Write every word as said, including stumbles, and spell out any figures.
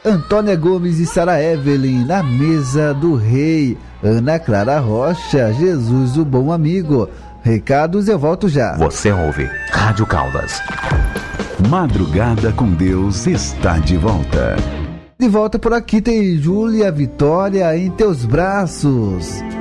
Antônia Gomes e Sara Evelyn, na mesa do rei. Ana Clara Rocha, Jesus o bom amigo. Recados, eu volto já. Você ouve Rádio Caldas. Madrugada com Deus está de volta. De volta por aqui tem Júlia Vitória em teus braços.